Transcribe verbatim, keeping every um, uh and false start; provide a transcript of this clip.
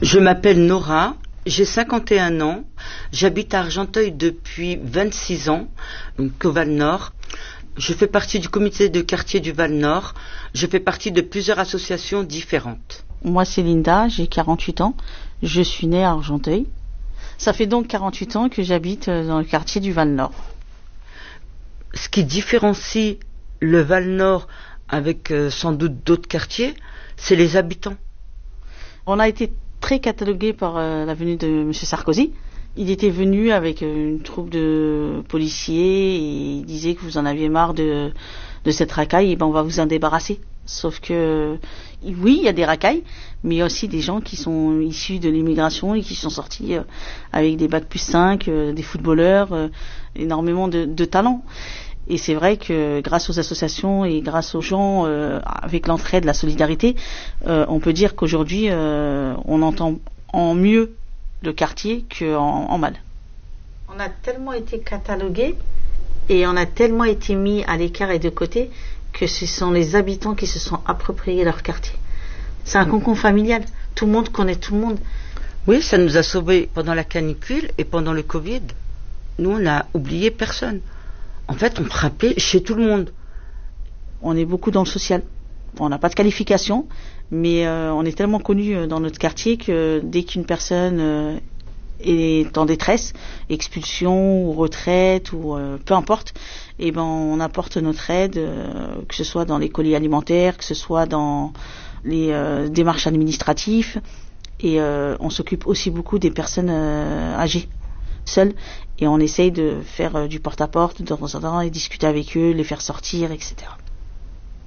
Je m'appelle Nora, j'ai cinquante et un ans, j'habite à Argenteuil depuis vingt-six ans, donc au Val-Nord. Je fais partie du comité de quartier du Val-Nord, je fais partie de plusieurs associations différentes. Moi c'est Linda, j'ai quarante-huit ans, je suis née à Argenteuil. Ça fait donc quarante-huit ans que j'habite dans le quartier du Val-Nord. Ce qui différencie le Val-Nord avec euh, sans doute d'autres quartiers, c'est les habitants. On a été très catalogué par euh, la venue de M. Sarkozy. Il était venu avec euh, une troupe de policiers et il disait que vous en aviez marre de, de cette racaille, et ben on va vous en débarrasser. Sauf que, oui, il y a des racailles, mais il y a aussi des gens qui sont issus de l'immigration et qui sont sortis euh, avec des bacs plus cinq, euh, des footballeurs, euh, énormément de, de talent. Et c'est vrai que grâce aux associations et grâce aux gens, euh, avec l'entraide, la solidarité, euh, on peut dire qu'aujourd'hui, euh, on entend en mieux le quartier qu'en en mal. On a tellement été catalogués et on a tellement été mis à l'écart et de côté que ce sont les habitants qui se sont appropriés leur quartier. C'est un cocon familial. Tout le monde connaît tout le monde. Oui, ça nous a sauvés pendant la canicule et pendant le Covid. Nous, on n'a oublié personne. En fait, on frappait chez tout le monde. On est beaucoup dans le social. On n'a pas de qualification, mais euh, on est tellement connu dans notre quartier que dès qu'une personne euh, est en détresse, expulsion ou retraite ou euh, peu importe, eh ben on apporte notre aide, euh, que ce soit dans les colis alimentaires, que ce soit dans les euh, démarches administratives, et euh, on s'occupe aussi beaucoup des personnes euh, âgées, seules, et on essaye de faire euh, du porte-à-porte de temps en temps et discuter avec eux, les faire sortir, et cetera.